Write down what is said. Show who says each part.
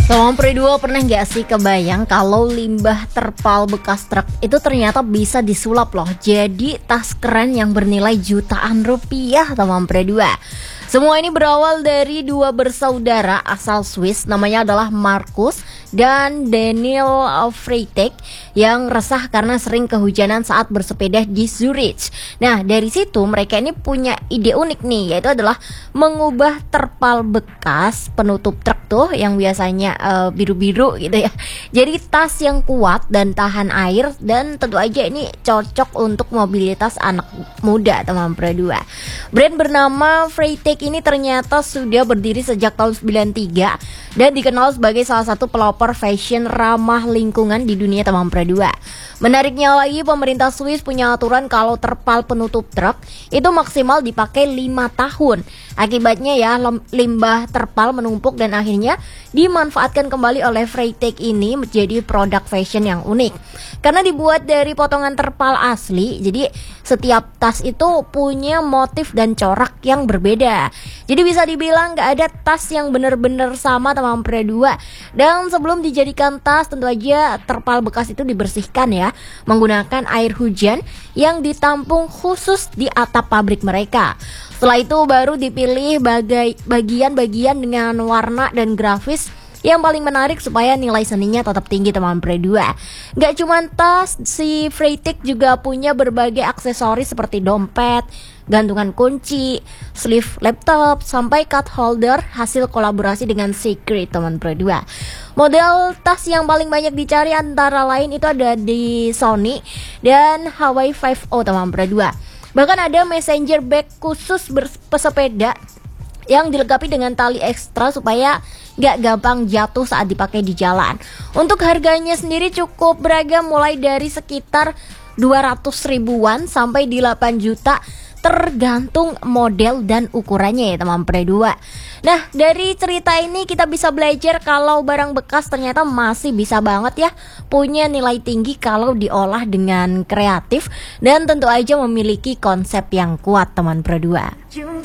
Speaker 1: Teman Pre2 pernah nggak sih kebayang kalau limbah terpal bekas truk itu ternyata bisa disulap loh jadi tas keren yang bernilai jutaan rupiah, teman Pre2. Semua ini berawal dari dua bersaudara asal Swiss, namanya adalah Markus dan Daniel Freitag, yang resah karena sering kehujanan saat bersepeda di Zurich. Nah, dari situ mereka ini punya ide unik nih, yaitu adalah mengubah terpal bekas penutup truk tuh yang biasanya biru-biru gitu ya, jadi tas yang kuat dan tahan air, dan tentu aja ini cocok untuk mobilitas anak muda, teman Pre2. Brand bernama Freitag ini ternyata sudah berdiri sejak tahun 93 dan dikenal sebagai salah satu pelopor fashion ramah lingkungan di dunia, teman Pre2. Menariknya lagi, pemerintah Swiss punya aturan kalau terpal penutup truk itu maksimal dipakai 5 tahun. Akibatnya ya, limbah terpal menumpuk dan akhirnya dimanfaatkan kembali oleh Freitag ini menjadi produk fashion yang unik. Karena dibuat dari potongan terpal asli, jadi setiap tas itu punya motif dan corak yang berbeda. Jadi bisa dibilang gak ada tas yang benar-benar sama, teman Pre2. Dan sebelum dijadikan tas, tentu aja terpal bekas itu dibersihkan ya, menggunakan air hujan yang ditampung khusus di atap pabrik mereka. Setelah itu baru dipilih bagian-bagian dengan warna dan grafis yang paling menarik supaya nilai seninya tetap tinggi, teman Pre2. Gak cuma tas, si Freitag juga punya berbagai aksesoris seperti dompet, gantungan kunci, sleeve laptop, sampai cup holder hasil kolaborasi dengan Secret, teman Pre2. Model tas yang paling banyak dicari antara lain itu ada di Sony dan Hawaii 5O, teman Pre2. Bahkan ada messenger bag khusus bersepeda yang dilengkapi dengan tali ekstra supaya gak gampang jatuh saat dipakai di jalan. Untuk harganya sendiri cukup beragam, mulai dari sekitar 200 ribuan sampai di 8 juta tergantung model dan ukurannya ya, teman Pre2. Nah, dari cerita ini kita bisa belajar kalau barang bekas ternyata masih bisa banget ya punya nilai tinggi kalau diolah dengan kreatif dan tentu aja memiliki konsep yang kuat, teman Pre2.